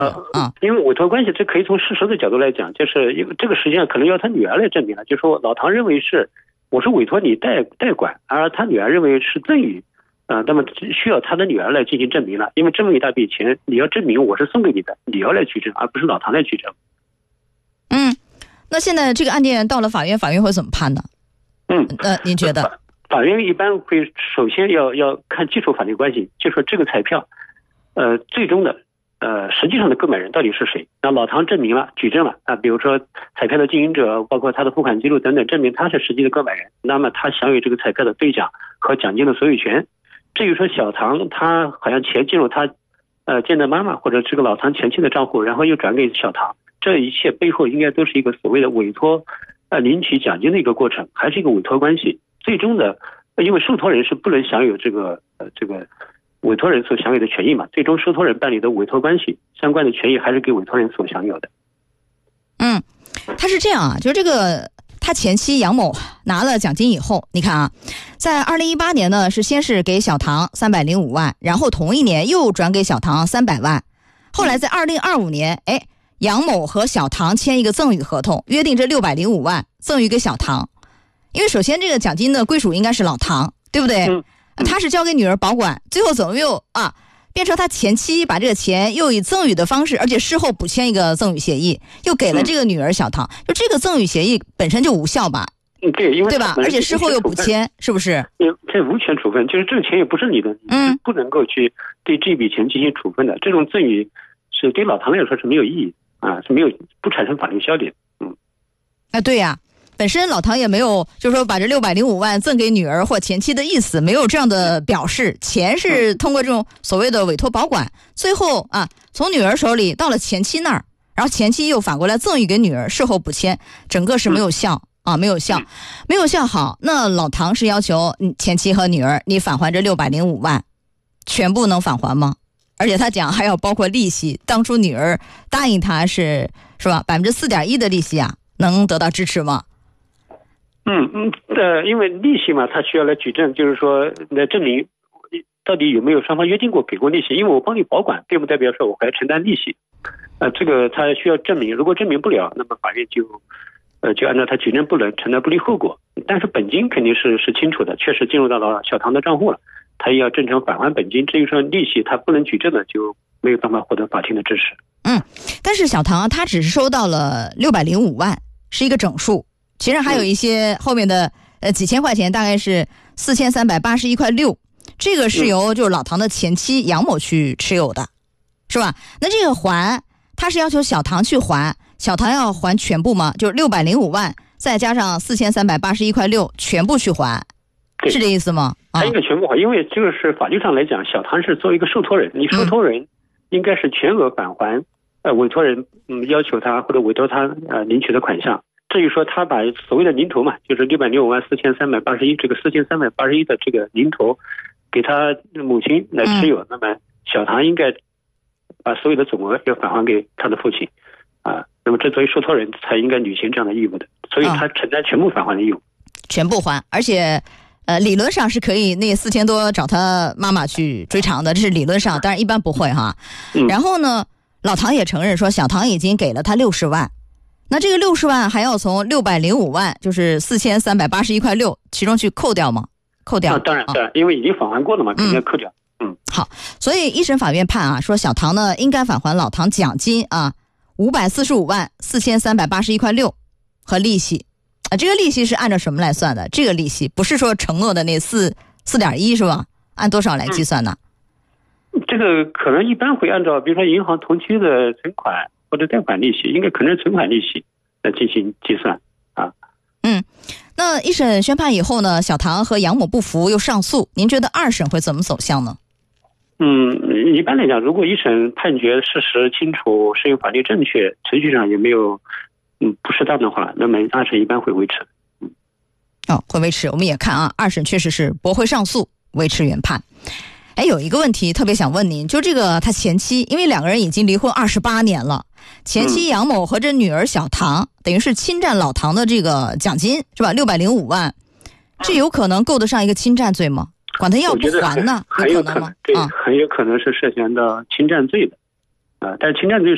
因为委托关系，这可以从事实的角度来讲，就是因为这个实际上可能要他女儿来证明了，就是说老唐认为是我是委托你代管，而他女儿认为是赠与，那么需要他的女儿来进行证明了，因为这么一大笔钱，你要证明我是送给你的，你要来举证，而不是老唐来举证。 那现在这个案件到了法院，法院会怎么判呢？您觉得？ 法院一般会首先要看基础法律关系，就说这个彩票，最终的实际上的购买人到底是谁？那老唐证明了，举证了比如说彩票的经营者，包括他的付款记录等等，证明他是实际的购买人，那么他享有这个彩票的兑奖和奖金的所有权。至于说小唐，他好像钱进入他见的妈妈或者这个老唐前妻的账户，然后又转给小唐，这一切背后应该都是一个所谓的委托领取奖金的一个过程，还是一个委托关系。最终的，因为受托人是不能享有这个委托人所享有的权益嘛，最终受托人办理的委托关系相关的权益还是给委托人所享有的。 他是这样啊，就是这个他前妻杨某拿了奖金以后，你看啊，在2018年呢是先是给小唐305万，然后同一年又转给小唐300万，后来在2025年，杨某和小唐签一个赠与合同，约定这605万赠与给小唐。因为首先这个奖金的归属应该是老唐，对不对？他是交给女儿保管，最后怎么又变成他前妻把这个钱又以赠与的方式，而且事后补签一个赠与协议，又给了这个女儿小唐，就这个赠与协议本身就无效吧？ 对，因为对吧？而且事后又补签，是不是？ 这无权处分，就是这个钱也不是你的，你是不能够去对这笔钱进行处分的。这种赠与是对老唐来说是没有意义是不产生法律效力。 对呀。本身老唐也没有就是说把这605万赠给女儿或前妻的意思，没有这样的表示，钱是通过这种所谓的委托保管，最后从女儿手里到了前妻那儿，然后前妻又反过来赠与给女儿，事后补签，整个是没有效没有效。好，那老唐是要求前妻和女儿你返还这605万，全部能返还吗？而且他讲还要包括利息，当初女儿答应他是吧4.1%的利息能得到支持吗？ 因为利息嘛，他需要来举证，就是说来证明到底有没有双方约定过给过利息，因为我帮你保管，并不代表说我还承担利息。这个他需要证明，如果证明不了，那么法院就按照他举证不能承担不利后果。但是本金肯定是清楚的，确实进入到了小唐的账户了，他也要正常返还本金。至于说利息他不能举证的，就没有办法获得法庭的支持。 但是小唐他只是收到了605万，是一个整数。其实还有一些后面的几千块钱，大概是4381.6块，这个是由就是老唐的前妻杨某去持有的，是吧？那这个他是要求小唐去还，小唐要还全部吗？就是605万再加上4381.6块全部去还，是这意思吗？ 他应该全部还，因为这个是法律上来讲，小唐是作为一个受托人，你受托人应该是全额返还委托人要求他或者委托他领取的款项。至于说他把所谓的零头嘛，就是665.4381这个4381的这个零头给他母亲来持有，那么小唐应该把所有的总额要返还给他的父亲那么这作为受托人才应该履行这样的义务的，所以他承担全部返还的义务。 全部还，而且理论上是可以那4000多找他妈妈去追偿的，这是理论上，当然一般不会然后呢，老唐也承认说小唐已经给了他60万。那这个60万还要从605万，就是4381.6块其中去扣掉吗？扣掉。 当然，因为已经返还过了嘛，肯定要扣掉。 好，所以一审法院判说小唐呢应该返还老唐奖金545.4381.6块和利息这个利息是按照什么来算的？这个利息不是说承诺的那4.1是吧？按多少来计算呢？ 这个可能一般会按照比如说银行同期的存款或者贷款利息，应该可能存款利息来进行计算那一审宣判以后呢，小唐和杨某不服又上诉，您觉得二审会怎么走向呢？ 一般来讲，如果一审判决事实清楚，适用法律正确，程序上也没有不适当的话，那么二审一般会维持。 会维持。我们也看二审确实是驳回上诉，维持原判。有一个问题特别想问您，就这个他前妻，因为两个人已经离婚28年了，前妻杨某和这女儿小唐等于是侵占老唐的这个奖金是吧？605万，这有可能够得上一个侵占罪吗？管他要不还呢？ 很有可能吗？对，很有可能是涉嫌到侵占罪的但是侵占罪